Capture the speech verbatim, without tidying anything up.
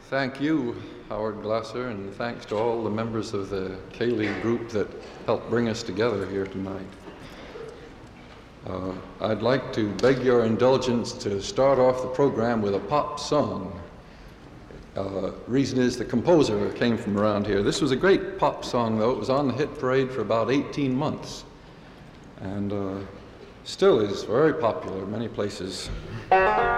Thank you, Howard Glasser, and thanks to all the members of the K-League group that helped bring us together here tonight. Uh, I'd like to beg your indulgence to start off the program with a pop song. Uh, reason is the composer came from around here. This was a great pop song, though. It was on the hit parade for about eighteen months, and uh, still is very popular in many places.